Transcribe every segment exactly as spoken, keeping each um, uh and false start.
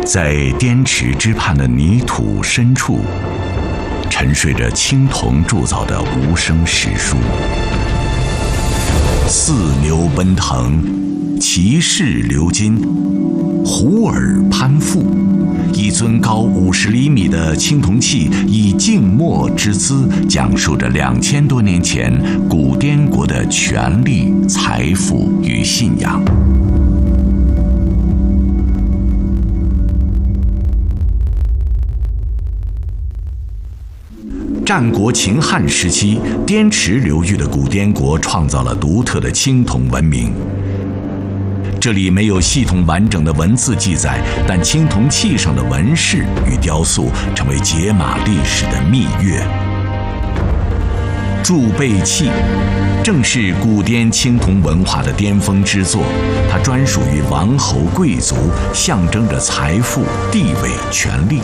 在滇池之畔的泥土深处，沉睡着青铜铸造的无声史书。四牛奔腾，骑士鎏金，虎耳攀附。一尊高五十厘米的青铜器，以静默之姿，讲述着两千多年前古滇国的权力、财富与信仰。战国秦汉时期，滇池流域的古滇国创造了独特的青铜文明。这里没有系统完整的文字记载，但青铜器上的纹饰与雕塑成为解码历史的秘钥。铸贝器正是古滇青铜文化的巅峰之作，它专属于王侯贵族，象征着财富、地位、权力。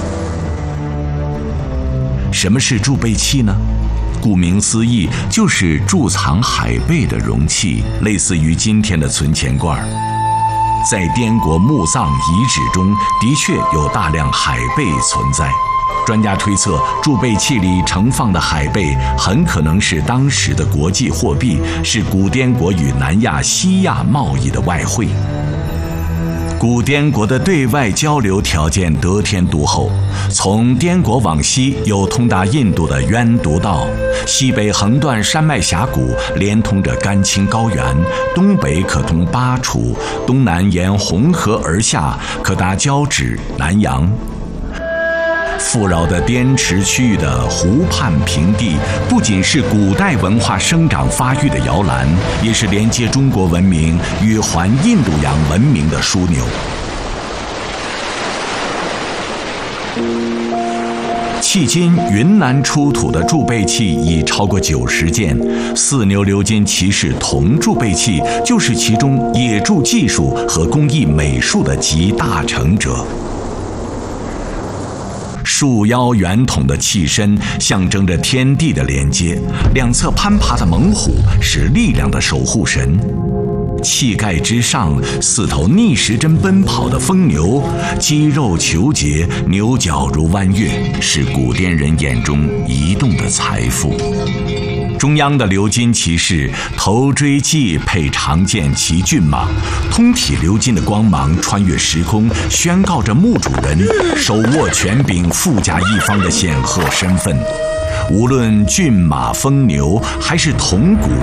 什么是铸贝器呢？顾名思义，就是贮藏海贝的容器，类似于今天的存钱罐。在滇国墓葬遗址中，的确有大量海贝存在。专家推测，贮贝器里盛放的海贝很可能是当时的国际货币，是古滇国与南亚、西亚贸易的外汇。古滇国的对外交流条件得天独厚，从滇国往西有通达印度的渊渎道，西北横断山脉峡谷，连通着甘青高原，东北可通巴楚，东南沿红河而下，可达交趾、南洋。富饶的滇池区域的湖畔平地，不仅是古代文化生长发育的摇篮，也是连接中国文明与环印度洋文明的枢纽。迄今，云南出土的铸贝器已超过九十件，四牛鎏金骑士铜铸贝器就是其中冶铸技术和工艺美术的集大成者。束腰圆筒的器身象征着天地的连接，两侧攀爬的猛虎是力量的守护神。器盖之上，四头逆时针奔跑的疯牛，肌肉虬结，牛角如弯月，是古滇人眼中移动的财富。中央的鎏金骑士头锥髻配长剑骑骏马，通体鎏金的光芒穿越时空，宣告着墓主人手握权柄、富甲一方的显赫身份。无论骏马、疯牛，还是铜鼓